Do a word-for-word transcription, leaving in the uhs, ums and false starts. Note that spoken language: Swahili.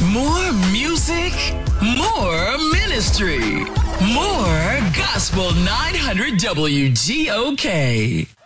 More music, more ministry, more Gospel nine hundred W G O K.